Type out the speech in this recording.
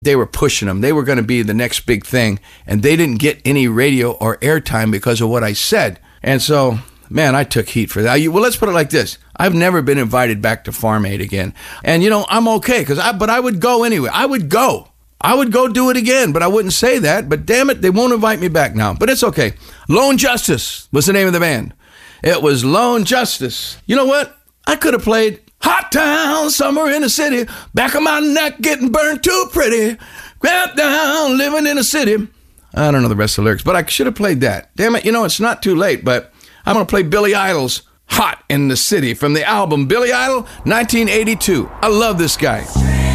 They were pushing them. They were going to be the next big thing. And they didn't get any radio or airtime because of what I said. And so, man, I took heat for that. Well, let's put it like this. I've never been invited back to Farm Aid again. And, I'm okay, but I would go anyway. I would go do it again, but I wouldn't say that. But damn it, they won't invite me back now. But it's okay. Lone Justice was the name of the band. It was Lone Justice. You know what? I could have played Hot Town, Summer in the City, back of my neck getting burned too pretty, grab down, living in the city. I don't know the rest of the lyrics, but I should have played that. Damn it, it's not too late, but I'm going to play Billy Idol's Hot in the City from the album Billy Idol, 1982. I love this guy.